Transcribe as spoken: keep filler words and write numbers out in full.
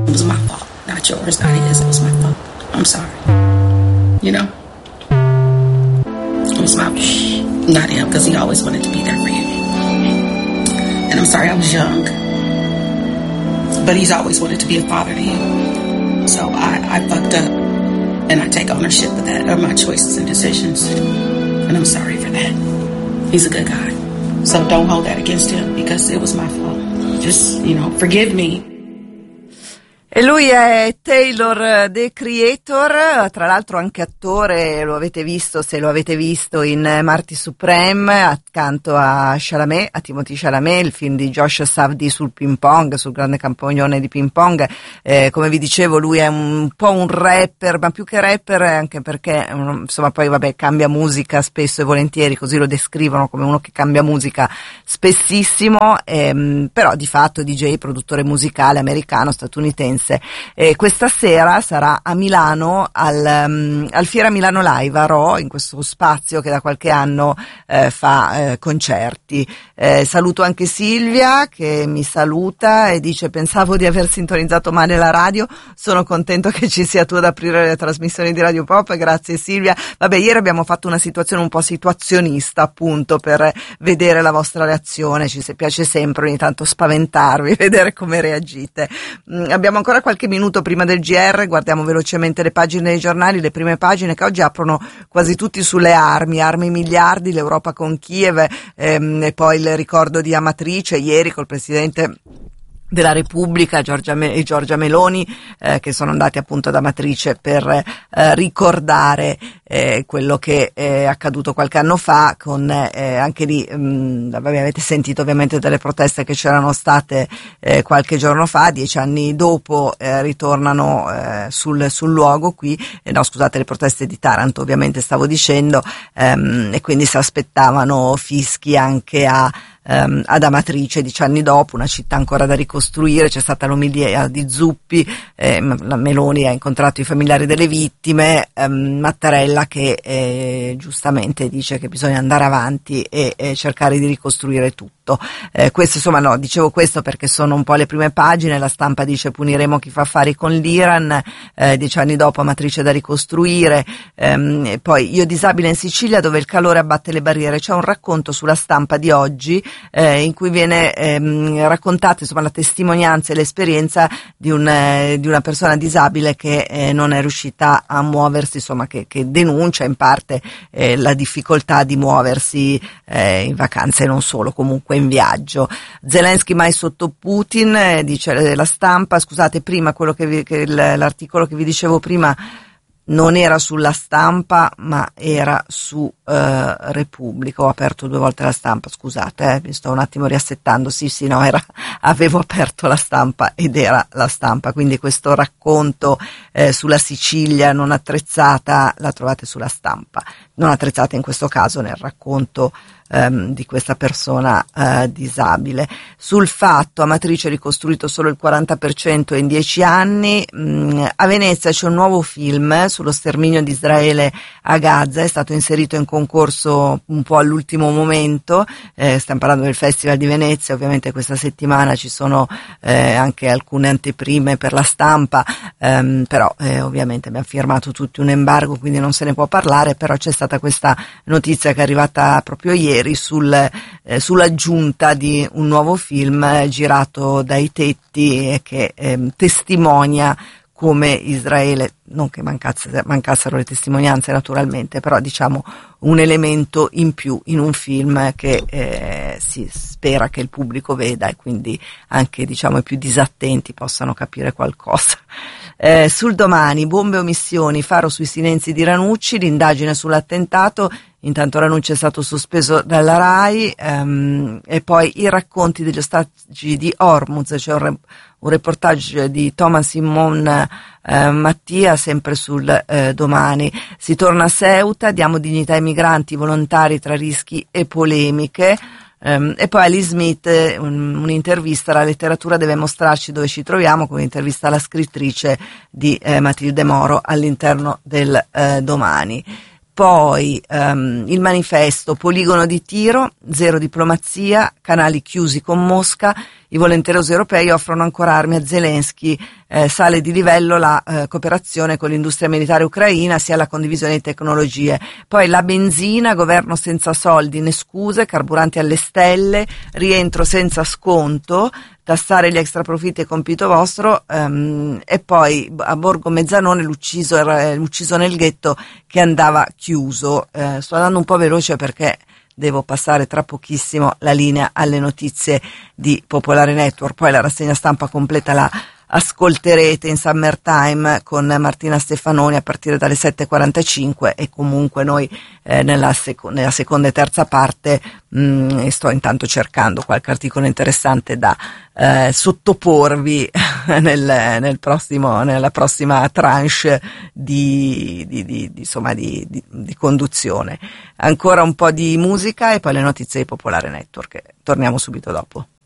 It was my fault, not yours, not his. It was my fault. I'm sorry. You know? It was my fault, not him, because he always wanted to be there for you. And I'm sorry I was young, but he's always wanted to be a father to you. So I, I fucked up, and I take ownership of that, of my choices and decisions. And I'm sorry for that. He's a good guy. So don't hold that against him, because it was my fault. Just, you know, forgive me. E lui è Taylor The Creator, tra l'altro anche attore, lo avete visto, se lo avete visto, in Marty Supreme, accanto a Chalamet, a Timothée Chalamet, il film di Josh Safdie sul ping pong, sul grande campione di ping pong. Eh, come vi dicevo, lui è un po' un rapper, ma più che rapper, anche perché, insomma, poi vabbè, cambia musica spesso e volentieri, così lo descrivono, come uno che cambia musica spessissimo, ehm, però di fatto D J, produttore musicale americano, statunitense. E questa sera sarà a Milano al, um, al Fiera Milano Live a Rho, in questo spazio che da qualche anno eh, fa eh, concerti. Eh, saluto anche Silvia che mi saluta e dice: pensavo di aver sintonizzato male la radio, sono contento che ci sia tu ad aprire le trasmissioni di Radio Pop. Grazie Silvia. Vabbè, ieri abbiamo fatto una situazione un po' situazionista, appunto, per vedere la vostra reazione. Ci piace sempre ogni tanto spaventarvi, vedere come reagite. Mm, abbiamo ancora qualche minuto prima del G R, guardiamo velocemente le pagine dei giornali, le prime pagine che oggi aprono quasi tutti sulle armi, armi miliardi, l'Europa con Kiev, ehm, e poi il ricordo di Amatrice ieri col presidente della Repubblica Giorgia, Me- Giorgia Meloni, eh, che sono andati appunto ad Amatrice per eh, ricordare eh, quello che è accaduto qualche anno fa, con eh, anche lì mh, avete sentito ovviamente delle proteste che c'erano state eh, qualche giorno fa, dieci anni dopo eh, ritornano eh, sul, sul luogo qui, eh, no scusate, le proteste di Taranto ovviamente stavo dicendo, ehm, e quindi si aspettavano fischi anche a Um, ad Amatrice dieci anni dopo, una città ancora da ricostruire. C'è stata l'omilia di Zuppi, eh, la Meloni ha incontrato i familiari delle vittime, um, Mattarella che eh, giustamente dice che bisogna andare avanti e, e cercare di ricostruire tutto. Eh, questo insomma no, dicevo questo perché sono un po' le prime pagine. La Stampa dice: puniremo chi fa affari con l'Iran, eh, dieci anni dopo Amatrice da ricostruire, ehm, e poi Io disabile in Sicilia dove il calore abbatte le barriere. C'è un racconto sulla Stampa di oggi eh, in cui viene ehm, raccontata insomma la testimonianza e l'esperienza di, un, eh, di una persona disabile che eh, non è riuscita a muoversi, insomma che, che denuncia in parte eh, la difficoltà di muoversi eh, in vacanza e non solo, comunque in viaggio. Zelensky mai sotto Putin, eh, dice la Stampa. Scusate, prima quello che, vi, che l'articolo che vi dicevo prima non era sulla Stampa ma era su uh, Repubblica. Ho aperto due volte la Stampa, scusate, eh, mi sto un attimo riassettando. Sì sì no, era, avevo aperto la Stampa ed era la Stampa, quindi questo racconto eh, sulla Sicilia non attrezzata la trovate sulla Stampa, non attrezzata in questo caso nel racconto Um, di questa persona uh, disabile. Sul Fatto, Amatrice ricostruito solo il quaranta per cento in dieci anni. Mm, a Venezia c'è un nuovo film sullo sterminio di Israele a Gaza, è stato inserito in concorso un po' all'ultimo momento, eh, stiamo parlando del Festival di Venezia, ovviamente questa settimana ci sono eh, anche alcune anteprime per la stampa, ehm, però eh, ovviamente abbiamo firmato tutti un embargo, quindi non se ne può parlare, però c'è stata questa notizia che è arrivata proprio ieri sul, eh, sull'aggiunta di un nuovo film eh, girato dai tetti e che eh, testimonia come Israele, non che mancasse, mancassero le testimonianze naturalmente, però diciamo un elemento in più in un film che eh, si spera che il pubblico veda e quindi anche diciamo i più disattenti possano capire qualcosa. Eh, sul Domani, bombe e omissioni, faro sui silenzi di Ranucci, l'indagine sull'attentato. Intanto Ranucci è stato sospeso dalla RAI, ehm, e poi i racconti degli ostaggi di Hormuz, c'è un, re, un reportage di Thomas Simon eh, Mattia sempre sul eh, Domani. Si torna a Ceuta, diamo dignità ai migranti volontari tra rischi e polemiche. Um, e poi Ali Smith, un, un'intervista, la letteratura deve mostrarci dove ci troviamo, con un'intervista alla scrittrice di eh, Matilde Moro all'interno del eh, Domani. Poi um, il Manifesto, poligono di tiro, zero diplomazia, canali chiusi con Mosca, i volenterosi europei offrono ancora armi a Zelensky, eh, sale di livello la eh, cooperazione con l'industria militare ucraina, sia la condivisione di tecnologie. Poi la benzina, governo senza soldi né scuse, carburanti alle stelle, rientro senza sconto, tassare gli extraprofitti è compito vostro, um, e poi a Borgo Mezzanone l'ucciso, era l'ucciso nel ghetto che andava chiuso. Eh, sto andando un po' veloce perché devo passare tra pochissimo la linea alle notizie di Popolare Network, poi la rassegna stampa completa la ascolterete in Summertime con Martina Stefanoni a partire dalle sette e quarantacinque, e comunque noi eh, nella, seco- nella seconda e terza parte mh, sto intanto cercando qualche articolo interessante da eh, sottoporvi nel, nel prossimo, nella prossima tranche di, di, di, di, insomma, di, di, di conduzione. Ancora un po' di musica e poi le notizie di Popolare Network. Torniamo subito dopo.